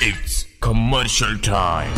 It's commercial time.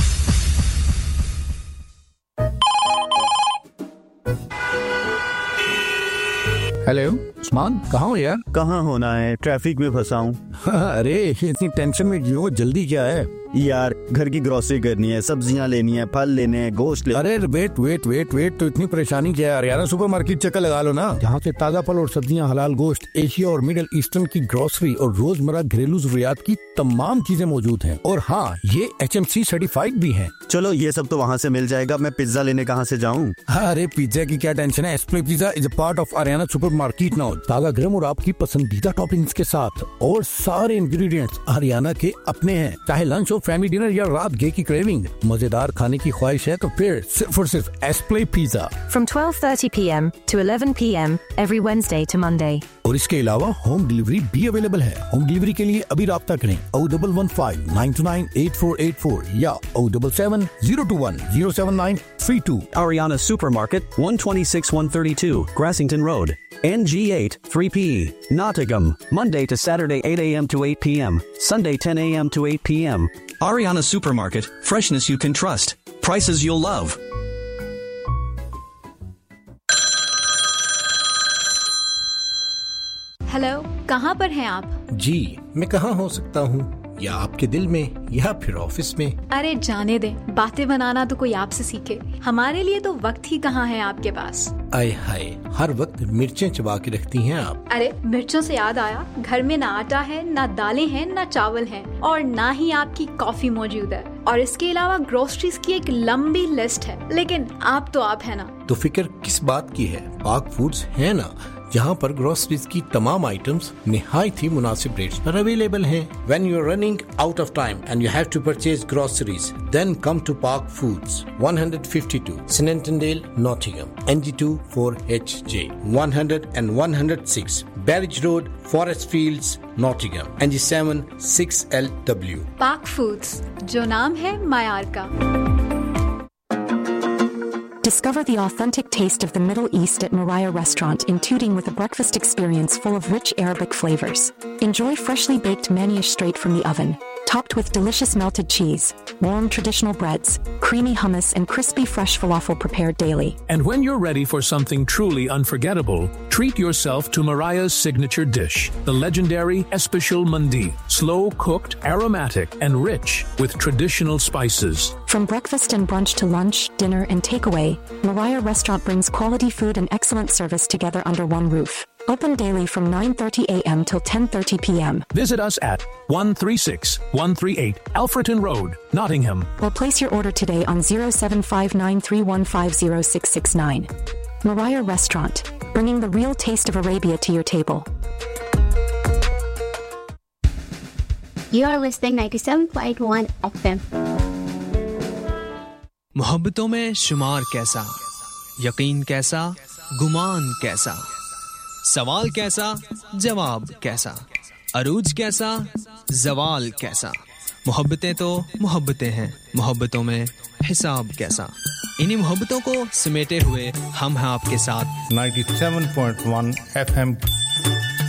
Hello Usman, कहाँ हो यार? कहाँ होना है, ट्रैफिक में फंसा हूँ। अरे इतनी टेंशन में क्यों? जल्दी क्या है यार? घर की ग्रोसरी करनी है, सब्जियाँ लेनी है, फल लेने हैं, गोश्त ले। अरे वेट तो इतनी परेशानी क्या है यार? सुपरमार्केट चक्कर लगा लो ना, जहाँ से ताज़ा फल और सब्जियाँ, हलाल गोश्त, एशिया और मिडिल ईस्टर्न की ग्रोसरी और रोजमर्रा घरेलू जरूरियात की तमाम चीजें मौजूद हैं। और हाँ, ये HMC सर्टिफाइड भी हैं। चलो ये सब तो वहाँ से मिल जाएगा, मैं पिज्जा लेने कहाँ से जाऊँ? अरे पिज्जा की क्या टेंशन है? एस्प्ले pizza is a part of Ariana supermarket now. ताज़ा गरम और आपकी पसंदीदा टॉपिंग्स के साथ, और सारे इंग्रेडिएंट्स आरियाना के अपने हैं। चाहे लंच हो, फैमिली डिनर या रात गे की क्रेविंग, मजेदार खाने की ख्वाहिश है तो फिर सिर्फ और सिर्फ एस्प्ले pizza. From 12:30 p.m. to 11 p.m. every Wednesday to Monday. और इसके अलावा होम डिलीवरी भी अवेलेबल है। होम डिलीवरी के लिए अभी राब्ता करें 0115 929 8484 या 077 021 07932। Ariana Supermarket, 126-132, Grassington Road, NG8 3P, Nottingham, Monday to Saturday 8 a.m. to 8 p.m., Sunday 10 a.m. to 8 p.m. Ariana Supermarket, freshness you can trust, prices you'll love. Hello, कहाँ पर हैं आप? जी, मैं कहाँ हो सकता हूँ? या आपके दिल में, या फिर ऑफिस में? अरे जाने दे, बातें बनाना तो कोई आपसे सीखे। हमारे लिए तो वक्त ही कहाँ है आपके पास। आय हाय, हर वक्त मिर्चें चबा के रखती हैं आप। अरे मिर्चों से याद आया, घर में ना आटा है, ना दालें हैं, ना चावल हैं, और ना ही आपकी कॉफी मौजूद है। और इसके अलावा ग्रोसरीज की एक लंबी लिस्ट है, लेकिन आप तो आप है ना। तो फिक्र किस बात की है? पाक फूड्स है ना, जहाँ पर ग्रोसरीज की तमाम आइटम्स निहायत ही मुनासिब रेट्स पर अवेलेबल हैं। When you are running out of time and you have to purchase groceries, then come to Park Foods, 152 Snentondale, Nottingham, NG2 4HJ, 100 and 106 Barrage Road, Forest Fields, Nottingham, NG7 6LW। पाक foods, जो नाम है मायार का। Discover the authentic taste of the Middle East at Moriah Restaurant in Tooting with a breakfast experience full of rich Arabic flavors. Enjoy freshly baked manish straight from the oven, topped with delicious melted cheese, warm traditional breads, creamy hummus, and crispy fresh falafel prepared daily. And when you're ready for something truly unforgettable, treat yourself to Mariah's signature dish, the legendary Especial Mandi, slow-cooked, aromatic, and rich with traditional spices. From breakfast and brunch to lunch, dinner, and takeaway, Moriah Restaurant brings quality food and excellent service together under one roof. Open daily from 9:30 a.m. till 10:30 p.m. Visit us at 136-138 Alfreton Road, Nottingham. Or place your order today on 075931506669. Moriah Restaurant, bringing the real taste of Arabia to your table. You are listening 97.1 FM. मोहब्बतों में शुमार कैसा, यकीन कैसा, गुमान कैसा, सवाल कैसा, जवाब कैसा, अरूज कैसा, जवाल कैसा। मोहब्बतें तो मोहब्बतें हैं, मोहब्बतों में हिसाब कैसा। इन्हीं मोहब्बतों को समेटे हुए हम हैं आपके साथ 97.1 FM